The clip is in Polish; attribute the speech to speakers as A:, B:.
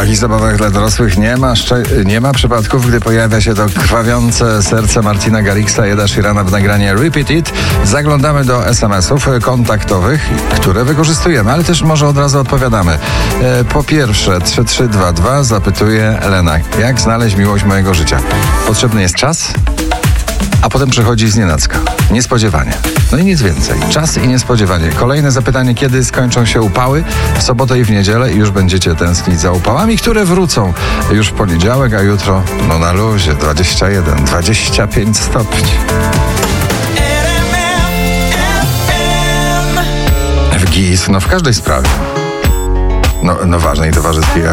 A: takich zabawach dla dorosłych nie ma przypadków, gdy pojawia się to krwawiące serce Martina Garrix'a i Eda Sheerana w nagranie Repeat It. Zaglądamy do SMS-ów kontaktowych, które wykorzystujemy, ale też może od razu odpowiadamy. Po pierwsze 3322 zapytuje Elena, jak znaleźć miłość mojego życia? Potrzebny jest czas, a potem przychodzi znienacka. Niespodziewanie. No i nic więcej. Czas i niespodziewanie. Kolejne zapytanie, kiedy skończą się upały? W sobotę i w niedzielę i już będziecie tęsknić za upałami, które wrócą już w poniedziałek, a jutro na luzie 21, 25 stopni. W GIS, w każdej sprawie. Ważnej, towarzyskiej,